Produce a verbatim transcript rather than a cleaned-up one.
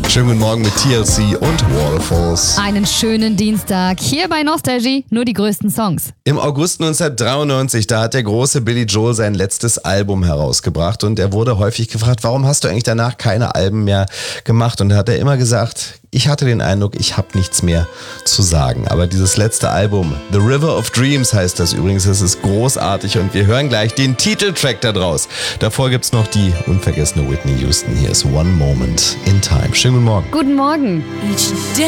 Schönen guten Morgen mit T L C und Waterfalls. Einen schönen Dienstag hier bei Nostalgie, nur die größten Songs. Im August neunzehnhundertdreiundneunzig, da hat der große Billy Joel sein letztes Album herausgebracht und er wurde häufig gefragt, warum hast du eigentlich danach keine Alben mehr gemacht? Und da hat er immer gesagt, ich hatte den Eindruck, ich habe nichts mehr zu sagen. Aber dieses letzte Album, The River of Dreams heißt das übrigens, es ist großartig und wir hören gleich den Titeltrack da draus. Davor gibt's noch die unvergessene Whitney Houston. Hier ist One Moment in Time. Schönen guten Morgen. Guten Morgen.